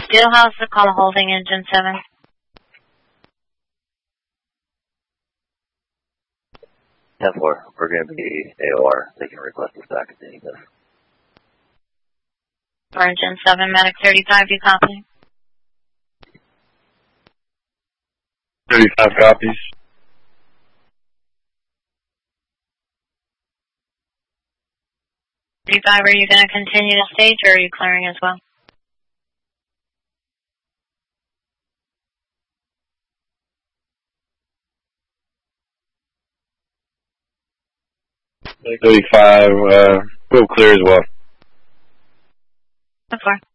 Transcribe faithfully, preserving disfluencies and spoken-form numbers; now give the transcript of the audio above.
Steelhouse to call holding engine seven. ten four, we're going to be A O R. They can request us back if they need us. For engine seven, Medic thirty-five, do you copy? thirty-five copies. thirty-five, are you going to continue to stage or are you clearing as well? thirty-five, uh, we'll clear as well. ten four.